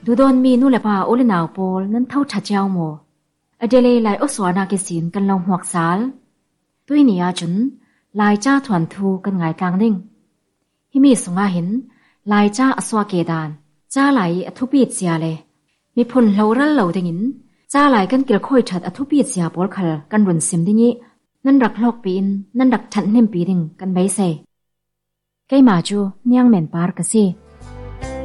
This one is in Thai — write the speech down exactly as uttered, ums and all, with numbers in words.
ดูดอนมีนู่นแหละป่าโอเลนาวโปลนั้นเท่าชัดเจ้าโมอเดเลไลอสวานาเกสินกันลองหัวสาลตุยนี่อาจุนลายจ้าถวนทูกันไงกลางนิ่งฮิมีสงอาเห็นลายจ้าอสวาเกดานจ้าไหลอทุปีดเสียเลยมีพลเหลารัลเหลาดิงินจ้าไหลกันเกลค่อยชัดอทุปีดเสียบอลคัลกันรุนซิมดิงี้นั่นรักลอกปีนนั่นรักฉันเนมปีดิงกันใบเซไกมาจูเนียงเหม็นปาร์กสิ